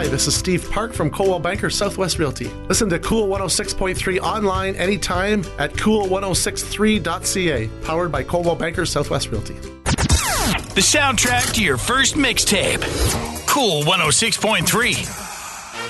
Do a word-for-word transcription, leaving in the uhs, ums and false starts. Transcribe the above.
Hi, this is Steve Park from Coldwell Banker Southwest Realty. Listen to Cool one oh six point three online anytime at cool ten sixty-three dot c a. Powered by Coldwell Banker Southwest Realty. The soundtrack to your first mixtape. Cool one oh six point three.